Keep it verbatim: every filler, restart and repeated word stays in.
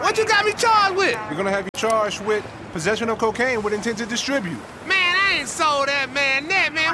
What you got me charged with? We're gonna have you charged with possession of cocaine with intent to distribute. Man, I ain't sold that man that, man.